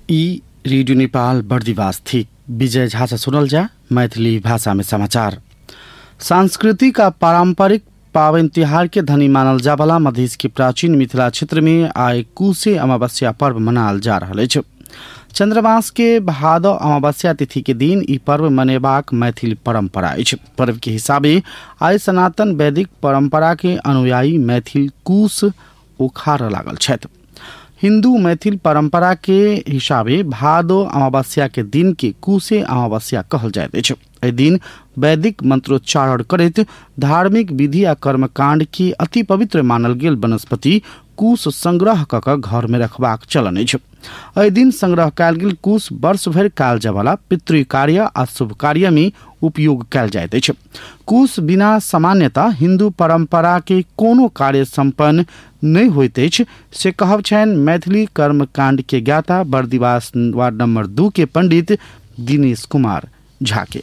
ई रेडियो नेपाल बर्दिवास थी। विजय झा से सुनल जा मैथिली भाषा में समाचार। सांस्कृतिक आ पारंपरिक पावन तिहार के धनी मानल जावला मधेश के प्राचीन मिथिला क्षेत्र में आय कुशे अमावस्या पर्व मनाल जा रहा है। चंद्रमास के भादो अमावस्या तिथि के दिन ई पर्व मनेबाक मैथिल परंपरा अछि। पर्व के हिसाबे आय सनातन वैदिक परंपरा के अनुयायी मैथिल कुश उखाड़ लागल छथि। हिंदू मैथिल परंपरा के हिसाबे भादो अमावस्या के दिन के कुशे अमावस्या कहल जाइत अछि। एहि दिन वैदिक मंत्रोच्चारण करैत धार्मिक विधि आ कर्मकांड की अति पवित्र मानल गेल वनस्पति कुश संग्रह कऽ घर में रखबाक चलन अछि। एहि दिन संग्रह कयल गेल कुश वर्ष भरि काल जावला पितृ कार्य आ शुभ कार्य में उपयोग कयल जाइत अछि। कुश बिना सामान्यतः हिंदू परंपरा के कोनो कार्य संपन्न नहीं होइत अछि से कहब छनि मैथिली कर्मकांड के ज्ञाता बर्दिवास वार्ड नंबर 2 के पंडित दिनेश कुमार झा के।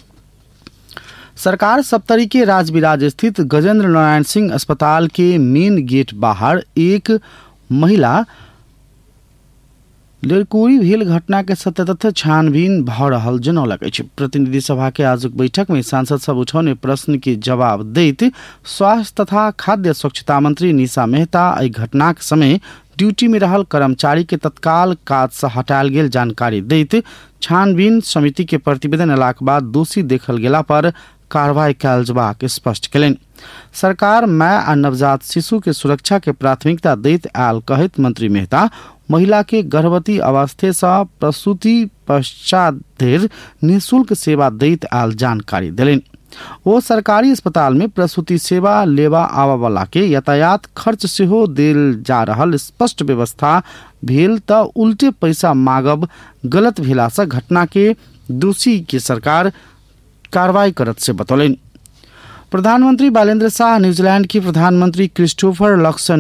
सरकार सप्तरी के राजविराज स्थित गजेंद्र नारायण सिंह अस्पताल के मेन गेट बाहर एक महिला लड़कोरी भेल घटना के सत्य छानबीन भ रहल जनौलक अछि। प्रतिनिधि सभा के आजुक बैठक में सांसद सब उठौने प्रश्न के जवाब दैत स्वास्थ्य तथा खाद्य स्वच्छता मंत्री निशा मेहता एहि घटनाक समय ड्यूटी में रहल कर्मचारी के तत्काल काज से हटायल गेल जानकारी दैत छानबीन समिति के प्रतिवेदन अयलाक बाद दोषी देखल गेला पर कार्रवाई कयल जबाक स्पष्ट कयलनि। सरकार माय आ नवजात शिशु के सुरक्षा के प्राथमिकता दैत आयल कहैत मंत्री मेहता महिला के गर्भवती अवस्थे से प्रसूति पश्चात धरि निःशुल्क सेवा दैत आयल जानकारी देलनि। ओ सरकारी अस्पताल में प्रसूति सेवा लेवा आवा वाला के यातायात खर्च सेहो देल जा रहल स्पष्ट व्यवस्था भेल त उल्टे पैसा मांगब गलत भेला से घटना के दोषी के सरकार कार्रवाई करत से बतौलनि। प्रधानमंत्री बालेन्द्र शाह न्यूजीलैंड के प्रधानमंत्री क्रिस्टोफर लक्सन